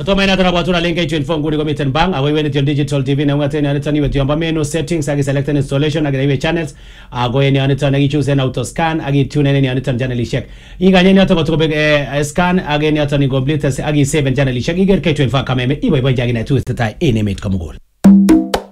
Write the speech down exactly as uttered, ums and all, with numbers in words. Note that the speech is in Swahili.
Kotoma ina tara watu na link K twenty-four nguni komiten bang awe wene tion digital T V na ngate ni anetani wetu yamba menu settings agi select installation agi iwe channels ago ni anetani agi choose na auto scan agi tune ni anetani channel ishek inga nyeni ato kotobe eh, scan agi ni atani complete agi save channel ishek iger K twenty-four kameme iwe iwe jagi na tu tata enemy kamugol